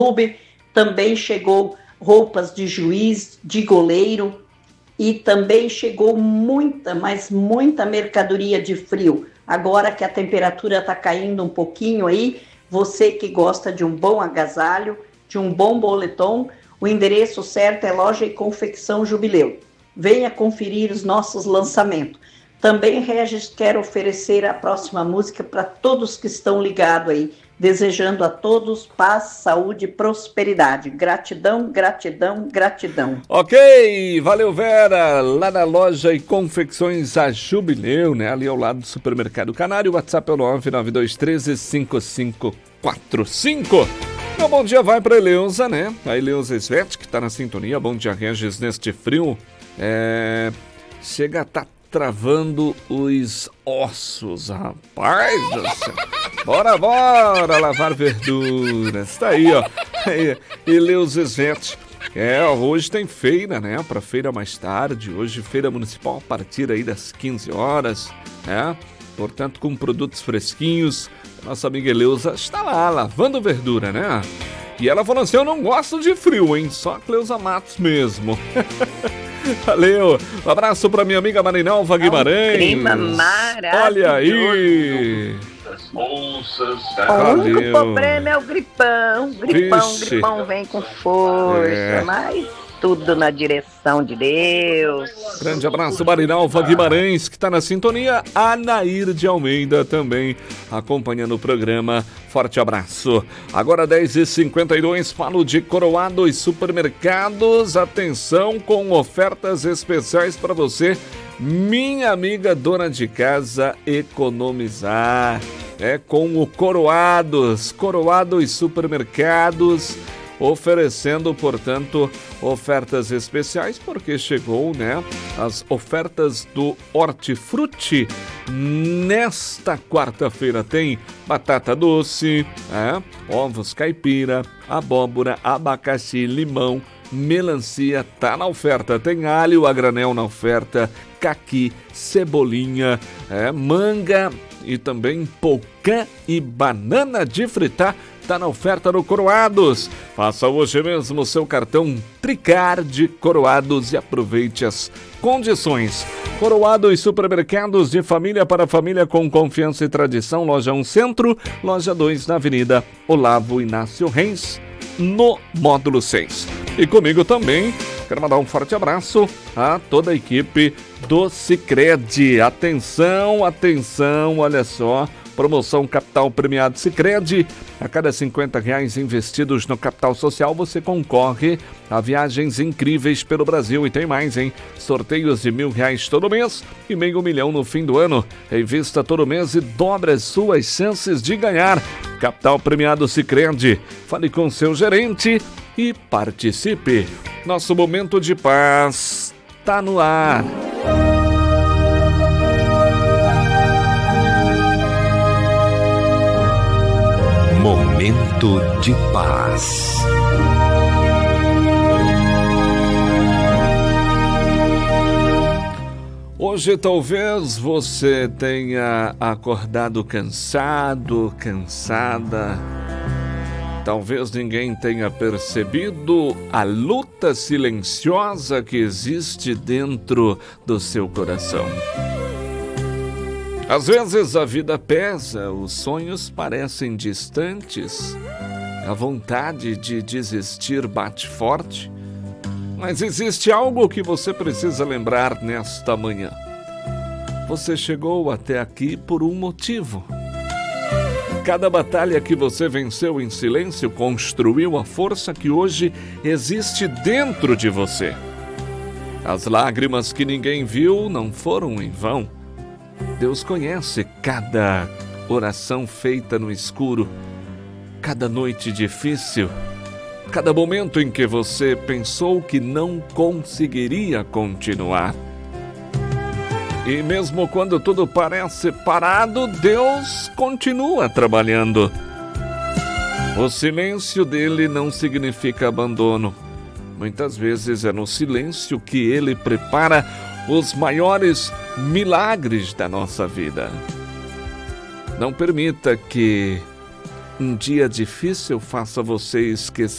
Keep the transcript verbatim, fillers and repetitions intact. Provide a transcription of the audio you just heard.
clube, também chegou roupas de juiz, de goleiro, e também chegou muita, mas muita mercadoria de frio. Agora que a temperatura está caindo um pouquinho aí, você que gosta de um bom agasalho, de um bom boletom, o endereço certo é Loja e Confecção Jubileu. Venha conferir os nossos lançamentos. Também, Regis, quero oferecer a próxima música para todos que estão ligados aí, desejando a todos paz, saúde e prosperidade. Gratidão, gratidão, gratidão. Ok, valeu, Vera. Lá na Loja e Confecções a Jubileu, né? Ali ao lado do Supermercado Canário. O WhatsApp é o nove nove dois um três cinco cinco quatro cinco. Meu bom dia vai para Eleusa, né? A Eleusa Svete, que está na sintonia. Bom dia, Regis, neste frio. É... Chega a estar tá travando os ossos, rapaz do céu. Bora, bora lavar verduras. Tá aí, ó. Eleusa Svete. É, hoje tem feira, né? Para feira mais tarde. Hoje feira municipal a partir aí das quinze horas, né? Portanto, com produtos fresquinhos. Nossa amiga Eleusa está lá, lavando verdura, né? E ela falou assim, eu não gosto de frio, hein? Só a Cleusa Matos mesmo. Valeu. Um abraço para minha amiga Marinalva Guimarães. Um clima maravilhoso. Olha aí. O único problema é o gripão. Gripão, Vixe. gripão vem com força, É. mas tudo na direção de Deus. Grande abraço, Marinalva Guimarães, que está na sintonia. Anair de Almeida também acompanhando o programa. Forte abraço. Agora dez e cinquenta e dois, falo de Coroados Supermercados. Atenção com ofertas especiais para você, minha amiga dona de casa, economizar. É com o Coroados. Coroados Supermercados. Oferecendo, portanto, ofertas especiais, porque chegou, né, as ofertas do Hortifruti. Nesta quarta-feira tem batata doce, é, ovos caipira, abóbora, abacaxi, limão, melancia, tá na oferta. Tem alho a granel na oferta, caqui, cebolinha, é, manga e também pocã e banana de fritar. Está na oferta no Coroados. Faça hoje mesmo o seu cartão Tricard Coroados e aproveite as condições. Coroados Supermercados de família para família com confiança e tradição. Loja um Centro, loja dois na Avenida Olavo Inácio Reis, no módulo seis. E comigo também, quero mandar um forte abraço a toda a equipe do Sicredi. Atenção, atenção, olha só. Promoção Capital Premiado Sicredi. A cada cinquenta reais investidos no Capital Social, você concorre a viagens incríveis pelo Brasil. E tem mais, hein? Sorteios de mil reais todo mês e meio milhão no fim do ano. Invista todo mês e dobre as suas chances de ganhar. Capital Premiado Sicredi. Fale com seu gerente e participe. Nosso momento de paz tá no ar. Momento de paz. Hoje talvez você tenha acordado cansado, cansada. Talvez ninguém tenha percebido a luta silenciosa que existe dentro do seu coração. Às vezes a vida pesa, os sonhos parecem distantes, a vontade de desistir bate forte, mas existe algo que você precisa lembrar nesta manhã. Você chegou até aqui por um motivo. Cada batalha que você venceu em silêncio construiu a força que hoje existe dentro de você. As lágrimas que ninguém viu não foram em vão. Deus conhece cada oração feita no escuro, cada noite difícil, cada momento em que você pensou que não conseguiria continuar. E mesmo quando tudo parece parado, Deus continua trabalhando. O silêncio dele não significa abandono. Muitas vezes é no silêncio que ele prepara os maiores milagres da nossa vida. Não permita que um dia difícil faça você esquecer